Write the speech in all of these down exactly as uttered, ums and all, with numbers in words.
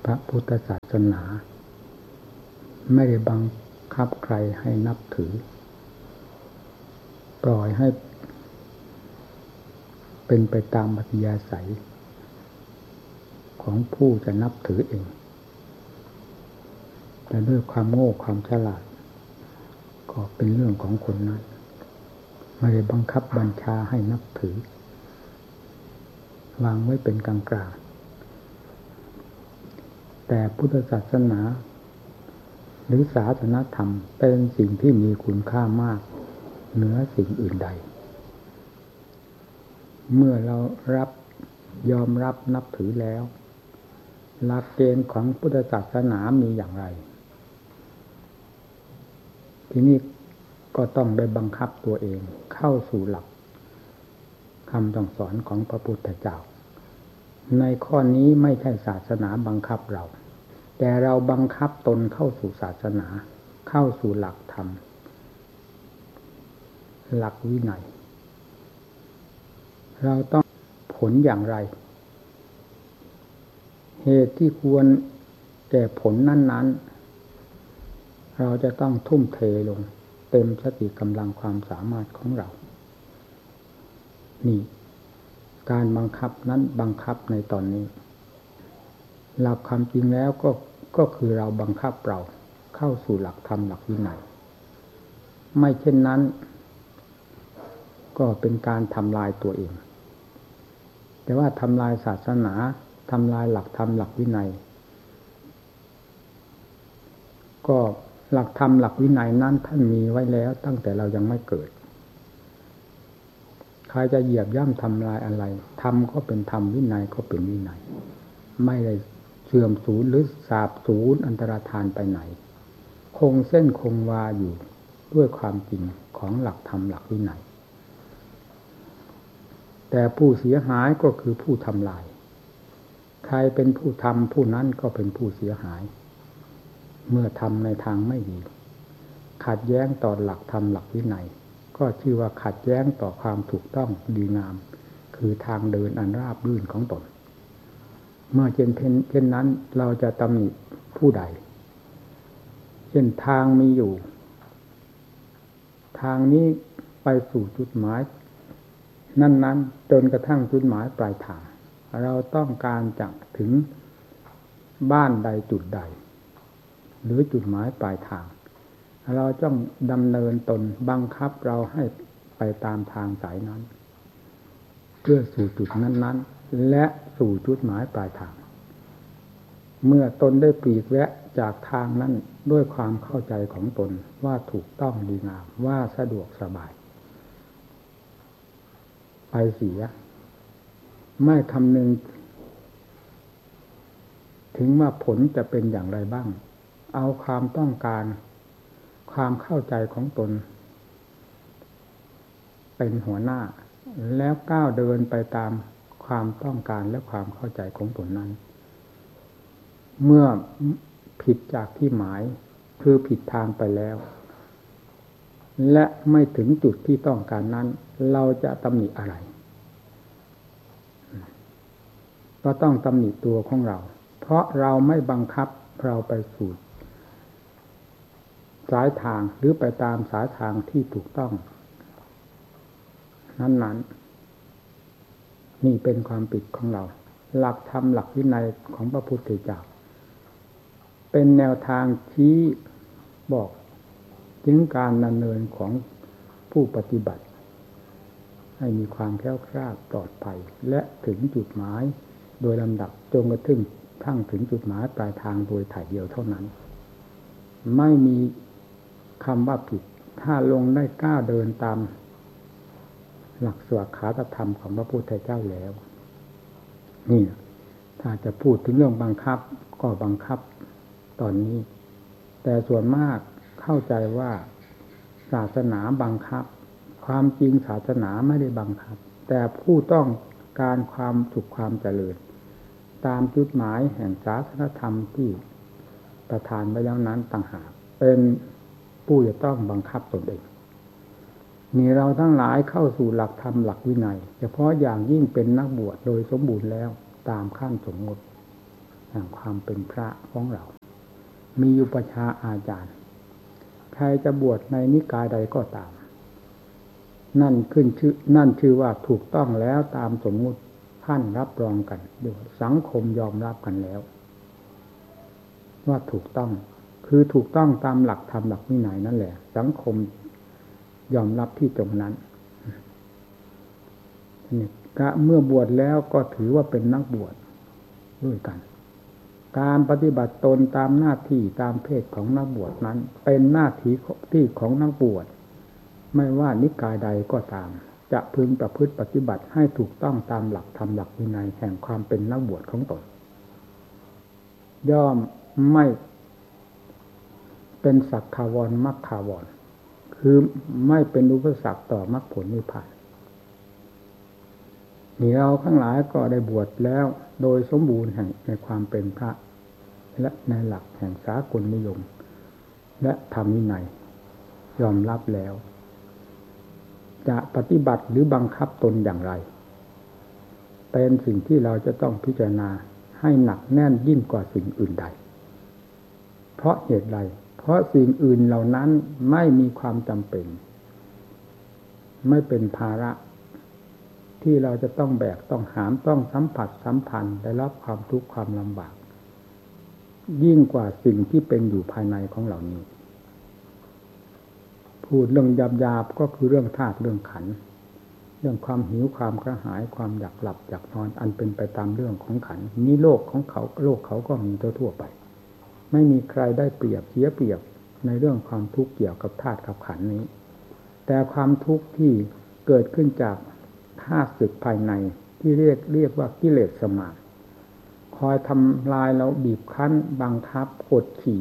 พระพุทธศาสนาไม่ได้บังคับใครให้นับถือปล่อยให้เป็นไปตามอัธยาศัยของผู้จะนับถือเองแต่ด้วยความโง่ความฉลาดก็เป็นเรื่องของคนนั้นไม่ได้บังคับบัญชาให้นับถือวางไว้เป็นกลางกลางแต่พุทธศาสนาหรือศาสนธรรมเป็นสิ่งที่มีคุณค่ามากเหนือสิ่งอื่นใดเมื่อเรารับยอมรับนับถือแล้วหลักเกณฑ์ของพุทธศาสนามีอย่างไรทีนี้ก็ต้องได้บังคับตัวเองเข้าสู่หลักคำสั่งสอนของพระพุทธเจ้าในข้อนี้ไม่ใช่ศาสนาบังคับเราแต่เราบังคับตนเข้าสู่ศาสนาเข้าสู่หลักธรรมหลักวินัยเราต้องผลอย่างไรเหตุที่ควรแก่ผลนั้นๆเราจะต้องทุ่มเทลงเต็มสติกำลังความสามารถของเรานี่การบังคับนั้นบังคับในตอนนี้หลักความจริงแล้วก็ก็คือเราบังคับเราเข้าสู่หลักธรรมหลักวินัยไม่เช่นนั้นก็เป็นการทำลายตัวเองแต่ว่าทำลายศาสนาทำลายหลักธรรมหลักวินัยก็หลักธรรมหลักวินัยนั้นท่านมีไว้แล้วตั้งแต่เรายังไม่เกิดใครจะเหยียบย่ำทำลายอะไรธรรมก็เป็นธรรมวินัยก็เป็นวินัยไม่ได้เสื่อมสูญหรือสาบสูญอันตรธานไปไหนคงเส้นคงวาอยู่ด้วยความจริงของหลักธรรมหลักวินัยแต่ผู้เสียหายก็คือผู้ทำลายใครเป็นผู้ทำผู้นั้นก็เป็นผู้เสียหายเมื่อทำในทางไม่ดีขัดแย้งต่อหลักธรรมหลักวินัยก็ชื่อว่าขัดแย้งต่อความถูกต้องดีงามคือทางเดินอันราบรื่นของตนเมื่อเช่นเช่นนั้นเราจะตำหนิผู้ใดเช่นทางมีอยู่ทางนี้ไปสู่จุดหมายนั้นๆจนกระทั่งจุดหมายปลายทางเราต้องการจะถึงบ้านใดจุดใดหรือจุดหมายปลายทางเราต้องดำเนินตนบังคับเราให้ไปตามทางสายนั้นเพื่อสู่จุดนั้นๆและสู่จุดหมายปลายทางเมื่อตนได้ปลีกแวะจากทางนั้นด้วยความเข้าใจของตนว่าถูกต้องดีงามว่าสะดวกสบายไปเสียไม่คำนึงถึงว่าผลจะเป็นอย่างไรบ้างเอาความต้องการความเข้าใจของตนเป็นหัวหน้าแล้วก้าวเดินไปตามความต้องการและความเข้าใจของตนนั้นเมื่อผิดจากที่หมายคือผิดทางไปแล้วและไม่ถึงจุดที่ต้องการนั้นเราจะตำหนิอะไรก็ต้องตำหนิตัวของเราเพราะเราไม่บังคับเราไปสู่สายทางหรือไปตามสายทางที่ถูกต้องนั้นๆนี่เป็นความผิดของเราหลักธรรมหลักวินัยของพระพุทธเจ้าเป็นแนวทางชี้บอกถึงการดำเนินของผู้ปฏิบัติให้มีความแคล้วคลาดปลอดภัยและถึงจุดหมายโดยลำดับจนกระทั่งทั้งถึงจุดหมายปลายทางโดยถ่ายเดียวเท่านั้นไม่มีคำว่าผิดถ้าลงได้กล้าเดินตามหลักสวขาตธรรมของพระพุทธเจ้าแล้วนี่ถ้าจะพูดถึงเรื่องบังคับก็บังคับตอนนี้แต่ส่วนมากเข้าใจว่าศาสนาบังคับความจริงศาสนาไม่ได้บังคับแต่ผู้ต้องการความสุขความเจริญตามจุดหมายแห่งศาสนธรรมที่ประทานไว้แล้วนั้นต่างหากเป็นผู้จะต้องบังคับตนเองนี่เราทั้งหลายเข้าสู่หลักธรรมหลักวินัยเฉพาะอย่างยิ่งเป็นนักบวชโดยสมบูรณ์แล้วตามขั้นสมมติแห่งความเป็นพระของเรามีอุปชาอาจารย์ใครจะบวชในนิกายใดก็ตามนั่นขึ้นชื่อนั่นชื่อว่าถูกต้องแล้วตามสมมุติท่านรับรองกันด้วยสังคมยอมรับกันแล้วว่าถูกต้องคือถูกต้องตามหลักธรรมหลักวินัยนั่นแหละสังคมยอมรับที่ตรงนั้นนี่ก็เมื่อบวชแล้วก็ถือว่าเป็นนักบวชด้วยกันการปฏิบัติตนตามหน้าที่ตามเพศของนักบวชนั้นเป็นหน้าที่ที่ของนักบวชไม่ว่านิกายใดก็ตามจะพึงประพฤติปฏิบัติให้ถูกต้องตามหลักธรรมหลักวินัยแห่งความเป็นนักบวชของตนย่อมไม่เป็นสักขาวรมรรคาวรคือไม่เป็นอุปสรรคต่อมรรคผลนิพพานนี่เราทั้งหลายก็ได้บวชแล้วโดยสมบูรณ์แห่งในความเป็นพระและในหลักแห่งสากลนิยมและธรรมวินัยยอมรับแล้วจะปฏิบัติหรือบังคับตนอย่างไรเป็นสิ่งที่เราจะต้องพิจารณาให้หนักแน่นยิ่งกว่าสิ่งอื่นใดเพราะเหตุใดเพราะสิ่งอื่นเหล่านั้นไม่มีความจำเป็นไม่เป็นภาระที่เราจะต้องแบกต้องหามต้องสัมผัสสัมพันธ์ได้รับความทุกข์ความลำบากยิ่งกว่าสิ่งที่เป็นอยู่ภายในของเหล่านี้พูดเรื่องหยาบๆก็คือเรื่องธาตุเรื่องขันธ์เรื่องความหิวความกระหายความอยากหลับอยากนอนอันเป็นไปตามเรื่องของขันธ์นี้โลกของเขาโลกเขาก็มีทั่วๆไปไม่มีใครได้เปรียบเสียเปรียบในเรื่องความทุกข์เกี่ยวกับธาตุกับขันธ์นี้แต่ความทุกข์ที่เกิดขึ้นจากธาตุสึกภายในที่เรียกเรียกว่ากิเลสสมานคอยทำลายเราบีบคั้นบังคับกดขี่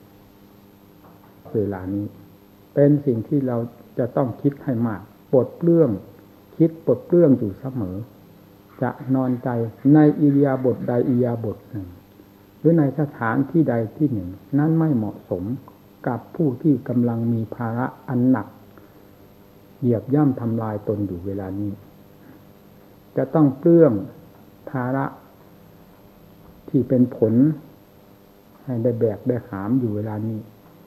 เวลานี้เป็นสิ่งที่เราจะต้องคิดให้มากปลดเปลื้องคิดปลดเปลื้องอยู่เสมอจะนอนใจในอิริยาบถใดอิริยาบถหนึ่งหรือในสถานที่ใดที่หนึ่งนั้นไม่เหมาะสมกับผู้ที่กำลังมีภาระอันหนักเหยียบย่ำทำลายตนอยู่เวลานี้จะต้องเปลื้องภาระที่เป็นผลให้ได้แบกได้หามอยู่เวลานี้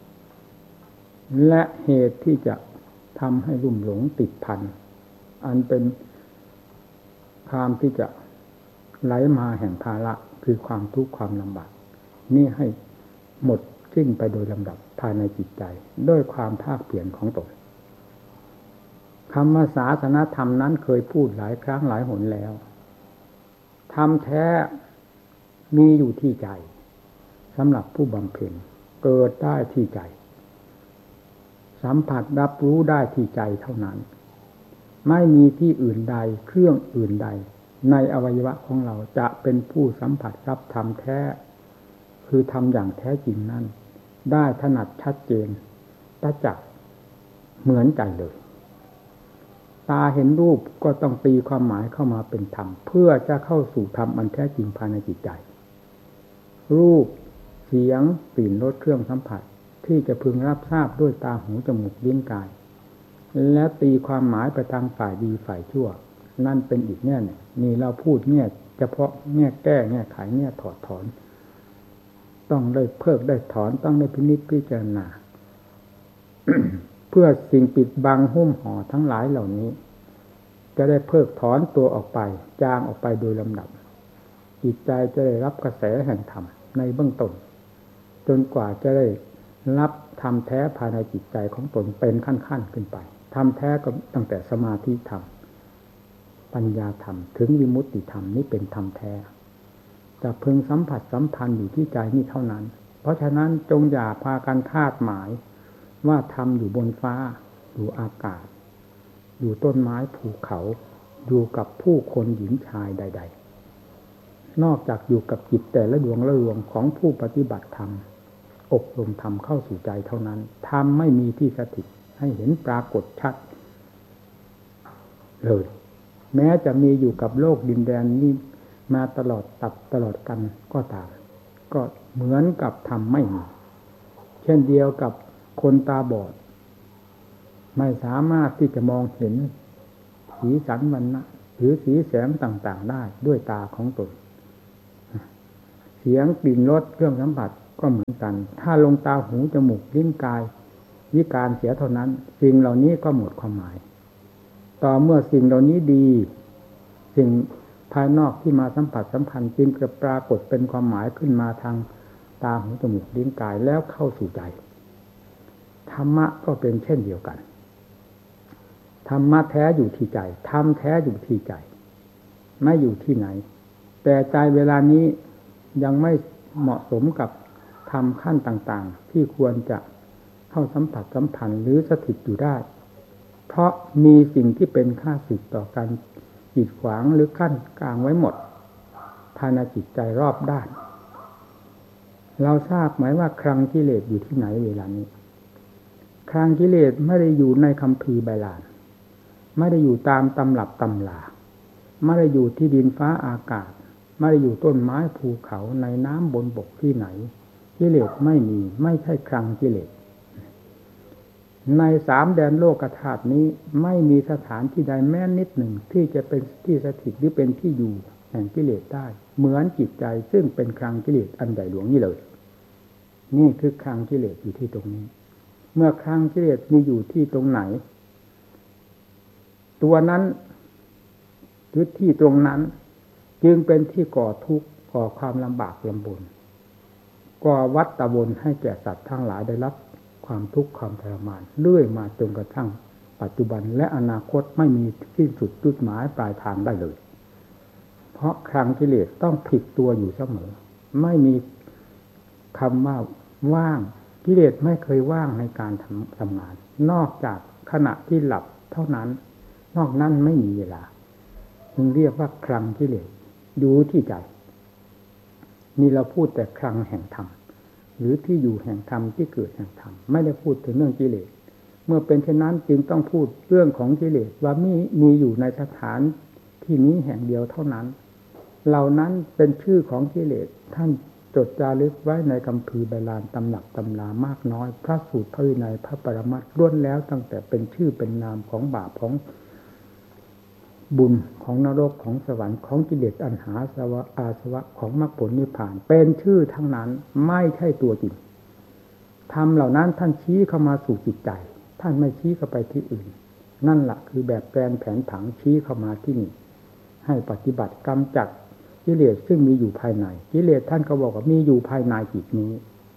และเหตุที่จะทำให้ลุ่มหลงติดพันอันเป็นความที่จะไหลมาแห่งภาระคือความทุกข์ความลำบากนี่ให้หมดสิ้นไปโดยลำดับภายในจิตใจด้วยความภาคเปลี่ยนของตนคำว่าศาสนธรรมนั้นเคยพูดหลายครั้งหลายหนแล้วธรรมแท้มีอยู่ที่ใจสำหรับผู้บำเพ็ญเกิดได้ที่ใจสัมผัสรับรู้ได้ที่ใจเท่านั้นไม่มีที่อื่นใดเครื่องอื่นใดในอวัยวะของเราจะเป็นผู้สัมผัสรับธรรมแท้คือธรรมอย่างแท้จริงนั้นได้ถนัดชัดเจนประจักษ์เหมือนใจเลยตาเห็นรูปก็ต้องตีความหมายเข้ามาเป็นธรรมเพื่อจะเข้าสู่ธรรมอันแท้จริงภายในจิตใจรูปเสียงกลิ่นรสเครื่องสัมผัสที่จะพึงรับทราบด้วยตาหูจมูกลิ้นกายและตีความหมายไปทางฝ่ายดีฝ่ายชั่วนั่นเป็นอีกแง่หนึ่งนี่เราพูดแง่เฉพาะแง่แก้แง่ไขแง่ถอดถอนต้องได้เพิกได้ถอนต้องได้พินิจพิจารณา เพื่อสิ่งปิดบังหุ้มห่อทั้งหลายเหล่านี้จะได้เพิกถอนตัวออกไปจางออกไปโดยลำดับจิตใจจะได้รับกระแสแห่งธรรมในเบื้องต้นจนกว่าจะได้รับธรรมแท้ภายในจิตใจของตนเป็นขั้นๆขึ้นไปธรรมแท้ก็ตั้งแต่สมาธิธรรมปัญญาธรรมถึงวิมุตติธรรมนี่เป็นธรรมแท้จะพึงสัมผัสสัมพันธ์อยู่ที่ใจนี่เท่านั้นเพราะฉะนั้นจงอย่าพากันคาดหมายว่าธรรมอยู่บนฟ้าอยู่อากาศอยู่ต้นไม้ภูเขาอยู่กับผู้คนหญิงชายใดๆนอกจากอยู่กับจิตแต่ละดวงละดวงของผู้ปฏิบัติธรรมอบรมธรรมเข้าสู่ใจเท่านั้นธรรมไม่มีที่สถิตให้เห็นปรากฏชัดเลยแม้จะมีอยู่กับโลกดินแดนนี้มาตลอดตัดตลอดกันก็ตามก็เหมือนกับธรรมไม่มีเช่นเดียวกับคนตาบอดไม่สามารถที่จะมองเห็นสีสันวรรณะหรือสีแสงต่างๆได้ด้วยตาของตนเสียงกลิ่นรสเครื่องสัมผัสก็เหมือนกันถ้าลงตาหูจมูกลิ้นกายวิการเสียเท่านั้นสิ่งเหล่านี้ก็หมดความหมายต่อเมื่อสิ่งเหล่านี้ดีสิ่งภายนอกที่มาสัมผัสสัมพันธ์จึงจะปรากฏเป็นความหมายขึ้นมาทางตาหูจมูกลิ้นกายแล้วเข้าสู่ใจธรรมะก็เป็นเช่นเดียวกันธรรมะแท้อยู่ที่ใจธรรมแท้อยู่ที่ใจไม่อยู่ที่ไหนแต่ใจเวลานี้ยังไม่เหมาะสมกับธรรมขั้นต่างๆที่ควรจะเข้าสัมผัสสัมพันธ์หรือสถิตอยู่ได้เพราะมีสิ่งที่เป็นข้าศึกต่อการกีดขวางหรือขั้นกลางไว้หมดภายในจิตใจรอบด้านเราทราบไหมว่าคลังกิเลสอยู่ที่ไหนเวลานี้คลังกิเลสไม่ได้อยู่ในคัมภีร์ไบลานไม่ได้อยู่ตามตำรับตำราไม่ได้อยู่ที่ดินฟ้าอากาศไม่ได้อยู่ต้นไม้ภูเขาในน้ำบนบกที่ไหนกิเลสไม่มีไม่ใช่คลังกิเลสในสามแดนโลกธาตุนี้ไม่มีสถานที่ใดแม้นิดหนึ่งที่จะเป็นที่สถิตหรือเป็นที่อยู่แห่งกิเลสได้เหมือนจิตใจซึ่งเป็นคลังกิเลสอันใหญ่หลวงนี้เลยนี่คือคลังกิเลสอยู่ที่ตรงนี้เมื่อคลังกิเลสมีอยู่ที่ตรงไหนตัวนั้นหรือที่ตรงนั้นจึงเป็นที่ก่อทุกข์ก่อความลำบากลำบนก่อวัฏวนให้แก่สัตว์ทั้งหลายได้รับความทุกข์ความทรมานเรื่อยมาจนกระทั่งปัจจุบันและอนาคตไม่มีสิ้นสุดจุดหมายปลายทางได้เลยเพราะคลังกิเลสต้องผิดตัวอยู่เสมอไม่มีคำว่าว่างกิเลสไม่เคยว่างในการทำทำงานนอกจากขณะที่หลับเท่านั้นนอกนั้นไม่มีเวลาจึงเรียกว่าคลังกิเลสอยู่ที่ใจนี่เราพูดแต่คลังแห่งธรรมหรือที่อยู่แห่งธรรมที่เกิดแห่งธรรมไม่ได้พูดถึงเรื่องกิเลสเมื่อเป็นเช่นนั้นจึงต้องพูดเรื่องของกิเลสว่ามีมีอยู่ในสถานที่นี้แห่งเดียวเท่านั้นเหล่านั้นเป็นชื่อของกิเลสท่านจดจารึกไว้ในคัมภีร์ไบลานตำหนักตำรามากน้อยพระสูตรพระวินัยพระปรมัตถ์ล้วนแล้วตั้งแต่เป็นชื่อเป็นนามของบาปของบุญของนรกของสวรรค์ของกิเลสอันหาสวะอาสวะของมรรคผลนิพพานเป็นชื่อทั้งนั้นไม่ใช่ตัวจริงธรรมเหล่านั้นท่านชี้เข้ามาสู่จิตใจท่านไม่ชี้เข้าไปที่อื่นนั่นแหละคือแบบแปลนแผนผังชี้เข้ามาที่นี่ให้ปฏิบัติกำจัดกิเลสซึ่งมีอยู่ภายในกิเลสท่านก็บอกว่ามีอยู่ภายในจิตนี้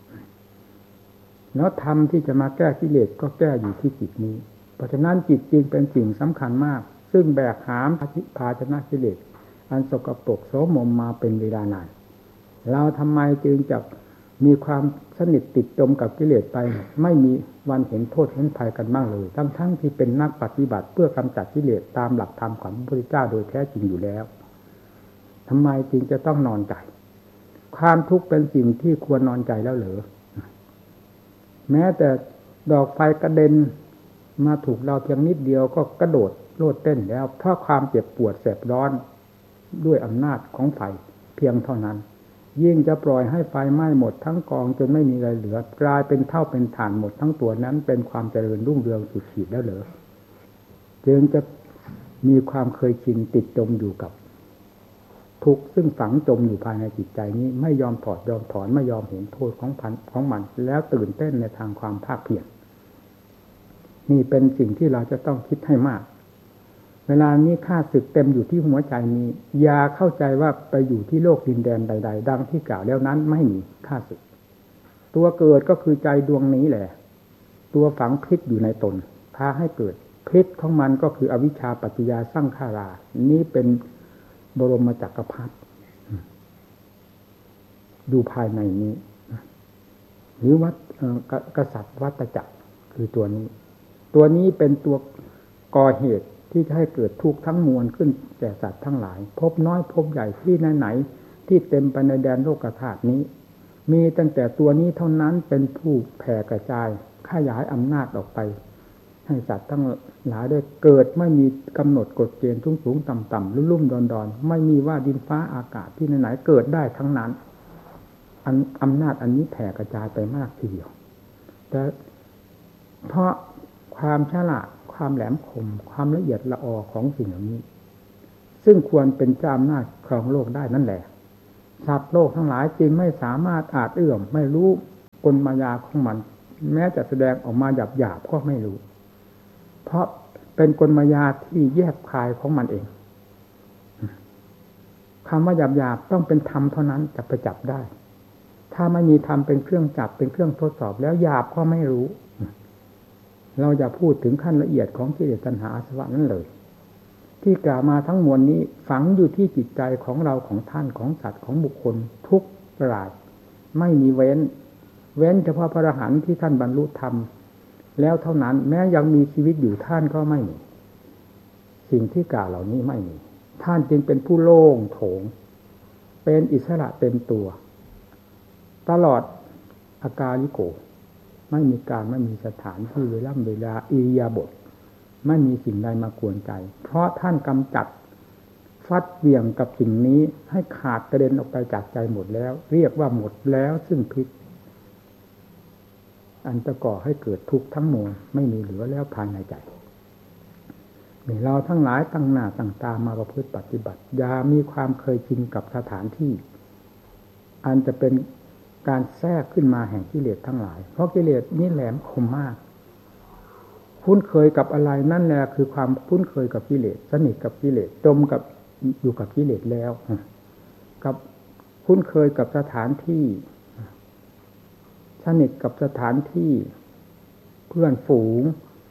แล้วธรรมที่จะมาแก้กิเลสก็แก้อยู่ที่จิตนี้เพราะฉะนั้นจิตจริงเป็นสิ่งสำคัญมากซึ่งแบกหามภาชนะกิเลสอันสกปรกโสมมมาเป็นเวลานานเราทำไมจึงจะมีความสนิทติดจมกับกิเลสไปไม่มีวันเห็นโทษเห็นภัยกันบ้างเลยทั้งๆ ท, ที่เป็นนักปฏิบัติเพื่อกำจัดกิเลสตามหลักธรรมของพระพุทธเจ้าโดยแท้จริงอยู่แล้วทำไมจึงจะต้องนอนใจความทุกข์เป็นสิ่งที่ควรนอนใจแล้วเหรอแม้แต่ดอกไฟกระเด็นมาถูกเราเพียงนิดเดียวก็กระโดดโลดเต้นแล้วเพราะความเจ็บปวดแสบร้อนด้วยอำนาจของไฟเพียงเท่านั้นยิ่งจะปล่อยให้ไฟไหม้หมดทั้งกองจนไม่มีอะไรเหลือกลายเป็นเท่าเป็นฐานหมดทั้งตัวนั้นเป็นความเจริญรุ่งเรืองสุดขีดแล้วเหรอจึงจะมีความเคยชินติดจมอยู่กับทุกข์ซึ่งฝังจมอยู่ภายในจิตใจนี้ไม่ยอมถอดยอมถอนไม่ยอมเห็นโทษของพันของมันแล้วตื่นเต้นในทางความภาคเพียรนี่เป็นสิ่งที่เราจะต้องคิดให้มากเวลานี้ข้าศึกเต็มอยู่ที่หัวใจนี้อย่าเข้าใจว่าไปอยู่ที่โลกดินแดนใดๆดังที่กล่าวแล้วนั้นไม่มีข้าศึกตัวเกิดก็คือใจดวงนี้แหละตัวฝังพิษอยู่ในตนพาให้เกิดพิษของมันก็คืออวิชชาปัจจยาสร้างขารานี้เป็นบรมจักรพรรดิดูภายในนี้หรือวัดกษัตริย์วัฏจักรคือตัวนี้ตัวนี้เป็นตัวก่อเหตุที่จะให้เกิดทุกข์ทั้งมวลขึ้นแก่สัตว์ทั้งหลายพบน้อยพบใหญ่ที่ไหนๆที่เต็มไปในแดนโลกธาตุนี้มีตั้งแต่ตัวนี้เท่านั้นเป็นผู้แผ่กระจายขยายอำนาจออกไปให้สัตว์ทั้งหลายได้เกิดไม่มีกำหนดกฎเกณฑ์สูงสูงต่ำต่ำลุ่มลุ่มดอนดอนไม่มีว่าดินฟ้าอากาศที่ไหนๆเกิดได้ทั้งนั้นอันอำนาจอันนี้แผ่กระจายไปมากทีเดียวแต่เพราะความฉลาดความแหลมคมความละเอียดละออของสิ่งเหล่านี้ซึ่งควรเป็นเจ้าอำนาจครองโลกได้นั่นแหละสัตว์โลกทั้งหลายจึงไม่สามารถอาจเอื้อมไม่รู้กลมายาของมันแม้จะแสดงออกมาหยาบๆก็ไม่รู้เพราะเป็นกลมายาที่แยบคายของมันเองคำว่าหยาบๆต้องเป็นธรรมเท่านั้นจะไปจับได้ถ้าไม่มีธรรมเป็นเครื่องจับเป็นเครื่องทดสอบแล้วหยาบก็ไม่รู้เราอย่าพูดถึงขั้นละเอียดของกิเลสตัณหาอาสวะนั้นเลยที่กล่าวมาทั้งมวลนี้ฝังอยู่ที่จิตใจของเราของท่านของสัตว์ของบุคคลทุกรายไม่มีเว้นเว้นเฉพาะพระอรหันต์ที่ท่านบรรลุธรรมแล้วเท่านั้นแม้ยังมีชีวิตอยู่ท่านก็ไม่มีสิ่งที่กล่าวเหล่านี้ไม่มีท่านจึงเป็นผู้โล่งโถงเป็นอิสระเต็มตัวตลอดอากาลิโกไม่มีการไม่มีสถานที่เวลาเวลาอิริยาบถไม่มีสิ่งใดมากวนใจเพราะท่านกำจัดฟัดเหวี่ยงกับสิ่งนี้ให้ขาดกระเด็นออกไปจากใจหมดแล้วเรียกว่าหมดแล้วซึ่งพิษอันจะก่อให้เกิดทุกข์ทั้งมวลไม่มีเหลือแล้วภายในใจนี่เราทั้งหลายตั้งหน้าตั้งตามาประพฤติปฏิบัติอย่ามีความเคยชินกับสถานที่อันจะเป็นการแทรกขึ้นมาแห่งกิเลสทั้งหลายเพราะกิเลสนี่แหลมคมมากคุ้นเคยกับอะไรนั่นแหละคือความคุ้นเคยกับกิเลสสนิทกับกิเลสจมกับอยู่กับกิเลสแล้วกับคุ้นเคยกับสถานที่สนิทกับสถานที่เพื่อนฝูง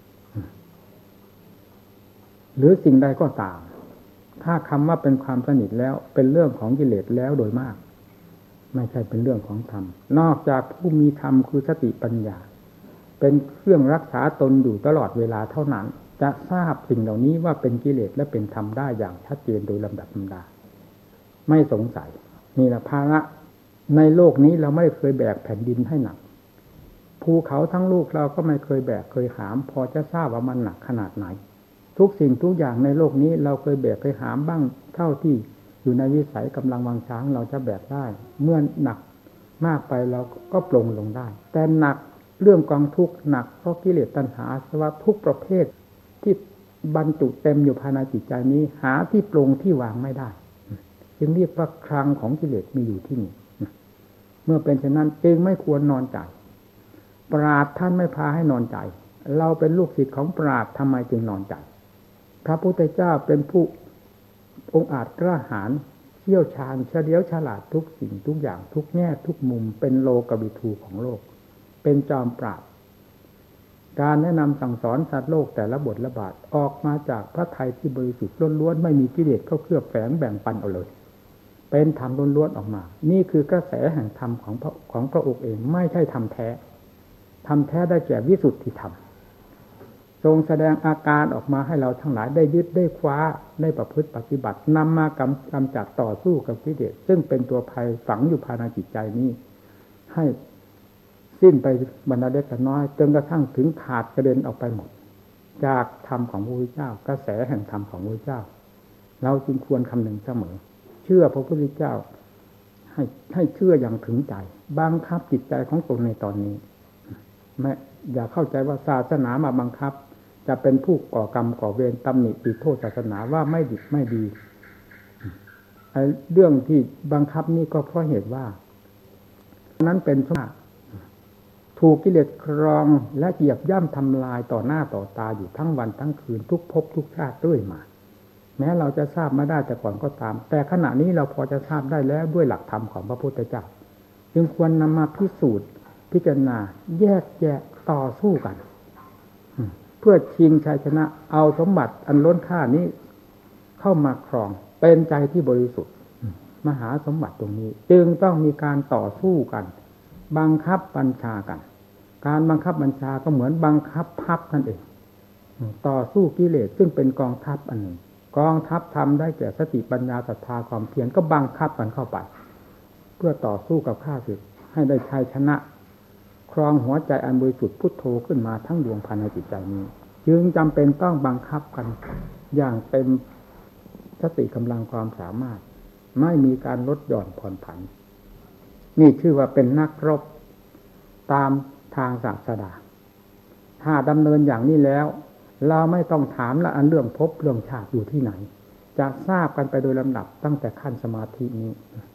หรือสิ่งใดก็ตามถ้าคำว่าเป็นความสนิทแล้วเป็นเรื่องของกิเลสแล้วโดยมากไม่ใช่เป็นเรื่องของธรรมนอกจากผู้มีธรรมคือสติปัญญาเป็นเครื่องรักษาตนอยู่ตลอดเวลาเท่านั้นจะทราบสิ่งเหล่านี้ว่าเป็นกิเลสและเป็นธรรมได้อย่างชัดเจนโดยลำดับลำดาไม่สงสัยนี่แหละภาระในโลกนี้เราไม่เคยแบกแผ่นดินให้หนักภูเขาทั้งลูกเราก็ไม่เคยแบกเคยหามพอจะทราบว่ามันหนักขนาดไหนทุกสิ่งทุกอย่างในโลกนี้เราเคยแบกเคยหามบ้างเท่าที่อยู่ในวิสัยกำลังวังช้างเราจะแบกได้เมื่อหนักมากไปเราก็ปลงลงได้แต่หนักเรื่องกองทุกข์หนักเพราะกิเลสตัณหาอาสวะทุกประเภทที่บรรจุเต็มอยู่ภายในจิตใจนี้หาที่ปลงที่วางไม่ได้จึงเรียกว่าคลังของกิเลสมีอยู่ที่นี่เมื่อเป็นเช่นนั้นจึงไม่ควรนอนใจปราชญ์ท่านไม่พาให้นอนใจเราเป็นลูกศิษย์ของปราชญ์ทำไมจึงนอนใจพระพุทธเจ้าเป็นผู้องค์อาจกล้าหาญเชี่ยวชาญเฉลียวฉลาดทุกสิ่งทุกอย่างทุกแง่ทุกมุมเป็นโลกวิทูของโลกเป็นจอมปราชญ์การแนะนำสั่งสอนสัตว์โลกแต่ละบทละบาทออกมาจากพระทัยที่บริสุทธิ์ล้วนๆไม่มีกิเลสเข้าเคลือบแฝงแบ่งปันเอาเลยเป็นธรรมล้วนๆออกมานี่คือกระแสแห่งธรรมของพระของพระองค์เองไม่ใช่ธรรมแท้ธรรมแท้ได้แก่วิสุทธิธรรมทรงแสดงอาการออกมาให้เราทั้งหลายได้ยึดได้คว้าได้ประพฤติปฏิบัตินำมากำกำจัดต่อสู้กับกิเลสซึ่งเป็นตัวภัยฝังอยู่ภายในจิตใจนี้ให้สิ้นไปบรรดาเล็กน้อยจนกระทั่งถึงขาดกระเด็นออกไปหมดจากธรรมของพระพุทธเจ้ากระแสแห่งธรรมของพระพุทธเจ้าเราจึงควรคำนึงเสมอเชื่อพระพุทธเจ้าให้ให้เชื่ออย่างถึงใจบังคับจิตใจของตนในตอนนี้ไม่อย่าเข้าใจว่าศาสนามาบังคับจะเป็นผู้ก่อกรรมก่อเวรตำหนิติโทษศาสนาว่าไม่ดีไม่ดีไอ้เรื่องที่บังคับนี่ก็เพราะเหตุว่านั้นเป็นช่วงถูกกิเลสครองและเหยียบย่ำทำลายต่อหน้าต่อตาอยู่ทั้งวันทั้งคืนทุกภพทุกชาติด้วยมาแม้เราจะทราบมาได้แต่ก่อนก็ตามแต่ขณะนี้เราพอจะทราบได้แล้วด้วยหลักธรรมของพระพุทธเจ้าจึงควรนำมาพิสูจน์พิจารณาแยกแยะต่อสู้กันเพื่อชิงชัยชนะเอาสมบัติอันล้นค่านี้เข้ามาครองเป็นใจที่บริสุทธิ์มหาสมบัติตรงนี้จึงต้องมีการต่อสู้กันบังคับบัญชากันการบังคับบัญชาก็เหมือนบังคับทัพนั่นเองต่อสู้กิเลสซึ่งเป็นกองทัพอันหนึ่งกองทัพทำได้แก่สติปัญญาศรัทธาความเพียรก็บังคับกันเข้าไปเพื่อต่อสู้กับข้าศึกให้ได้ชัยชนะครองหัวใจอันบริสุทธิ์พุทโธขึ้นมาทั้งดวงภายในจิตใจนี้จึงจำเป็นต้องบังคับกันอย่างเต็มสติกำลังความสามารถไม่มีการลดหย่อนผ่อนผันนี่ชื่อว่าเป็นนักรบตามทางศาสดาถ้าดำเนินอย่างนี้แล้วเราไม่ต้องถามละอันเรื่องภพเรื่องชาติอยู่ที่ไหนจะทราบกันไปโดยลำดับตั้งแต่ขั้นสมาธินี้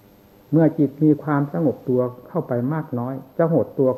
เมื่อจิตมีความสงบตัวเข้าไปมากน้อยจะหดตัว